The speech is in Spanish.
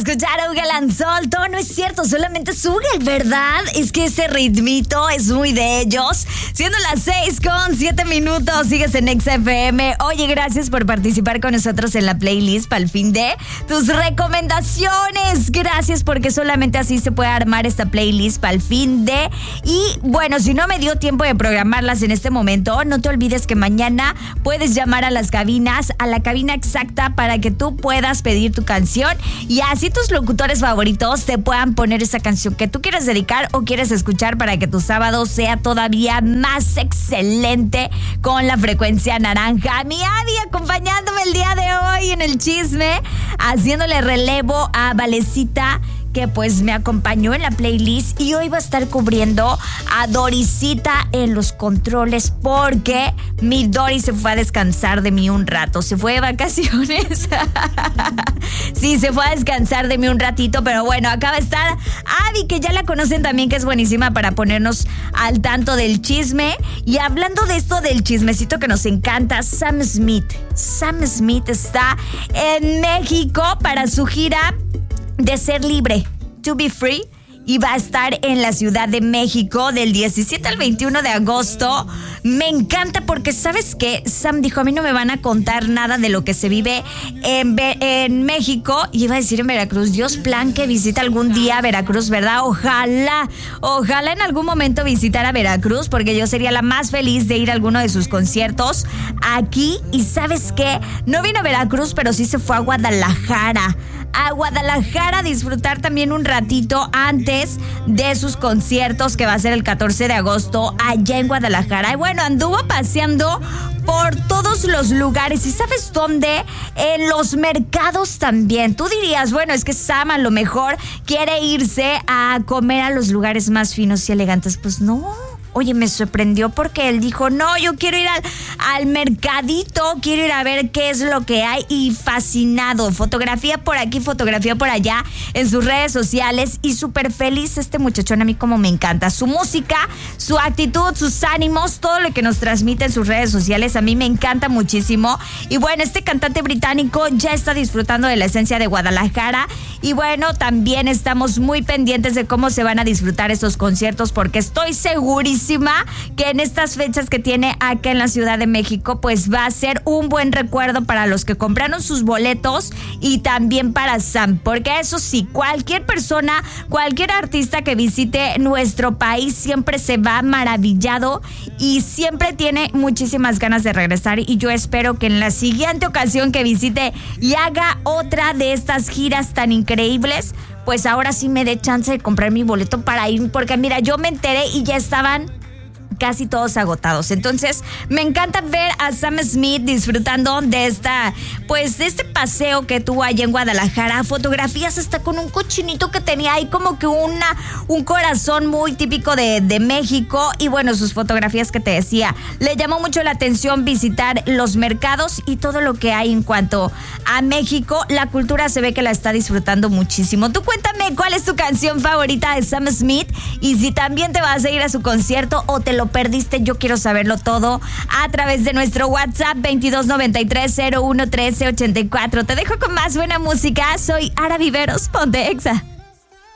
escuchar a Ugel and Sol. Todo no es cierto, solamente es Ugel, ¿verdad? Es que ese ritmito es muy de ellos. Siendo las 6:07, sigues en XFM. Oye, gracias por participar con nosotros en la playlist para el fin de tus recomendaciones. Gracias, porque solamente así se puede armar esta playlist para el fin de. Y bueno, si no me dio tiempo de programarlas en este momento, no te olvides que mañana puedes llamar a las cabinas, a la cabina exacta, para que tú puedas pedir tu canción y así tus locutores favoritos te puedan poner esa canción que tú quieres dedicar o quieres escuchar para que tu sábado sea todavía más excelente con la frecuencia naranja. Mi Adi acompañándome el día de hoy en el chisme, haciéndole relevo a Valecita, que pues me acompañó en la playlist, y hoy va a estar cubriendo a Dorisita en los controles, porque mi Dori se fue a descansar de mí un rato, se fue de vacaciones. Sí, se fue a descansar de mí un ratito, pero bueno, acá va a estar Abby, que ya la conocen también, que es buenísima para ponernos al tanto del chisme. Y hablando de esto del chismecito que nos encanta, Sam Smith está en México para su gira de Ser Libre, To Be Free, y va a estar en la Ciudad de México del 17 al 21 de agosto. Me encanta porque, ¿sabes qué? Sam dijo, a mí no me van a contar nada de lo que se vive en México. Y iba a decir en Veracruz. Dios plan que visite algún día Veracruz, ¿verdad? Ojalá en algún momento visitara Veracruz, porque yo sería la más feliz de ir a alguno de sus conciertos aquí. Y ¿sabes qué? No vino a Veracruz, pero sí se fue a Guadalajara a disfrutar también un ratito antes de sus conciertos, que va a ser el 14 de agosto allá en Guadalajara. Y bueno, anduvo paseando por todos los lugares. ¿Y sabes dónde? En los mercados también. Tú dirías, bueno, es que Sam a lo mejor quiere irse a comer a los lugares más finos y elegantes. Pues no. Oye, me sorprendió porque él dijo, no, yo quiero ir al mercadito, quiero ir a ver qué es lo que hay, y fascinado. Fotografía por aquí, fotografía por allá en sus redes sociales, y súper feliz este muchachón. A mí como me encanta su música, su actitud, sus ánimos, todo lo que nos transmite en sus redes sociales, a mí me encanta muchísimo. Y bueno, este cantante británico ya está disfrutando de la esencia de Guadalajara, y bueno, también estamos muy pendientes de cómo se van a disfrutar estos conciertos, porque estoy segurísima que en estas fechas que tiene acá en la Ciudad de México, pues va a ser un buen recuerdo para los que compraron sus boletos, y también para Sam, porque eso sí, cualquier persona, cualquier artista que visite nuestro país siempre se va maravillado y siempre tiene muchísimas ganas de regresar. Y yo espero que en la siguiente ocasión que visite y haga otra de estas giras tan increíbles, pues ahora sí me dé chance de comprar mi boleto para ir, porque mira, yo me enteré y ya estaban casi todos agotados. Entonces, me encanta ver a Sam Smith disfrutando de de este paseo que tuvo allá en Guadalajara. Fotografías hasta con un cochinito que tenía ahí, como que un corazón muy típico de México. Y bueno, sus fotografías que te decía, le llamó mucho la atención visitar los mercados y todo lo que hay en cuanto a México. La cultura se ve que la está disfrutando muchísimo. Tú cuéntame, ¿cuál es tu canción favorita de Sam Smith? Y si también te vas a ir a su concierto o te lo perdiste, yo quiero saberlo todo a través de nuestro WhatsApp 2293-011384. Te dejo con más buena música. Soy Ara Viveros, ponte Exa.